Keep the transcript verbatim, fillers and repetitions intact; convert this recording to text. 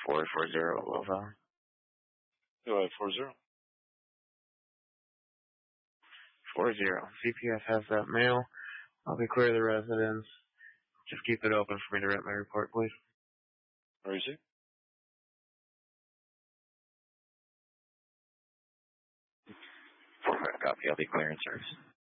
four four zero Lova. Go ahead, four zero. Four zero. C P S has that mail. I'll be clear of the residence. Just keep it open for me to write my report, please. Where is he? Four five copy. I'll be clear in service.